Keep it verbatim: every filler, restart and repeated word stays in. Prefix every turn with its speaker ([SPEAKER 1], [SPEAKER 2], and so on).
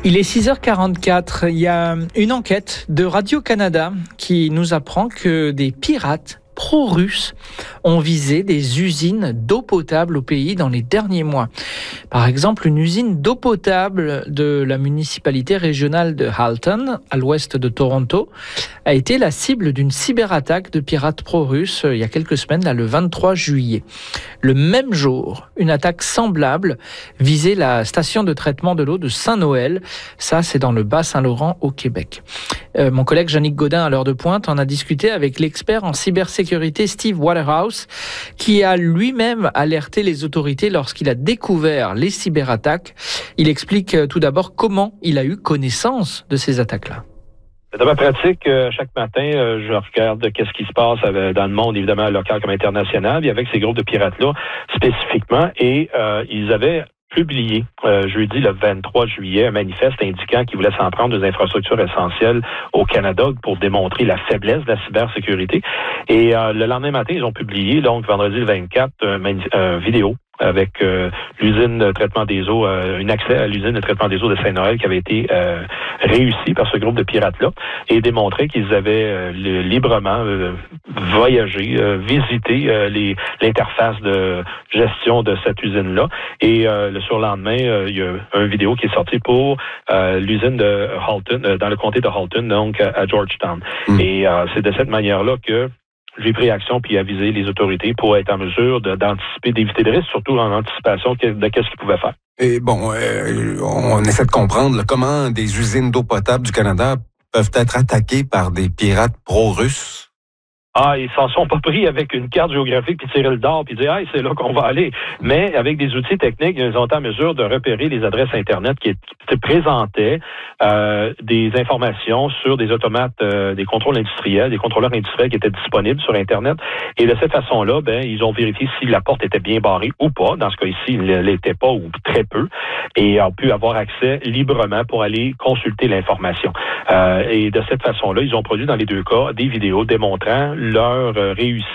[SPEAKER 1] Il est six heures quarante-quatre. Il y a une enquête de Radio-Canada qui nous apprend que des pirates pro-russes ont visé des usines d'eau potable au pays dans les derniers mois. Par exemple, une usine d'eau potable de la municipalité régionale de Halton, à l'ouest de Toronto, a été la cible d'une cyberattaque de pirates pro-russes il y a quelques semaines, là, le vingt-trois juillet. Le même jour, une attaque semblable visait la station de traitement de l'eau de Saint-Noël. Ça, c'est dans le Bas-Saint-Laurent, au Québec. Euh, mon collègue Yannick Godin, à l'heure de pointe, en a discuté avec l'expert en cybersécurité Steve Waterhouse, qui a lui-même alerté les autorités lorsqu'il a découvert les cyberattaques. Il explique tout d'abord comment il a eu connaissance de ces attaques-là.
[SPEAKER 2] Dans ma pratique, chaque matin, je regarde qu'est-ce qui se passe dans le monde, évidemment, local comme international, et avec ces groupes de pirates-là spécifiquement, et euh, ils avaient publié euh, jeudi le vingt-trois juillet un manifeste indiquant qu'ils voulaient s'en prendre des infrastructures essentielles au Canada pour démontrer la faiblesse de la cybersécurité. Et euh, le lendemain matin, ils ont publié, donc vendredi le vingt-quatre, un mani- euh, vidéo avec euh, l'usine de traitement des eaux, euh, un accès à l'usine de traitement des eaux de Saint-Noël qui avait été euh, réussi par ce groupe de pirates-là et démontré qu'ils avaient euh, le, librement euh, voyagé, euh, visité euh, les, l'interface de gestion de cette usine-là. Et euh, le surlendemain, euh, il y a une vidéo qui est sortie pour euh, l'usine de Halton, euh, dans le comté de Halton, donc à Georgetown. Mmh. Et euh, c'est de cette manière-là que j'ai pris action puis avisé les autorités pour être en mesure de, d'anticiper, d'éviter des risques, surtout en anticipation de, de qu'est-ce qu'ils pouvaient faire.
[SPEAKER 3] Et bon, euh, on essaie de comprendre là, comment des usines d'eau potable du Canada peuvent être attaquées par des pirates pro-russes.
[SPEAKER 2] Ah, ils s'en sont pas pris avec une carte géographique puis tirer le dard puis dire ah, c'est là qu'on va aller. Mais avec des outils techniques, ils ont été en mesure de repérer les adresses Internet qui, qui présentaient euh, des informations sur des automates, euh, des contrôles industriels, des contrôleurs industriels qui étaient disponibles sur Internet. Et de cette façon-là, ben, ils ont vérifié si la porte était bien barrée ou pas. Dans ce cas ici, il ne l'était pas ou très peu. Et ont pu avoir accès librement pour aller consulter l'information. Euh, et de cette façon-là, ils ont produit dans les deux cas des vidéos démontrant leur euh, réussite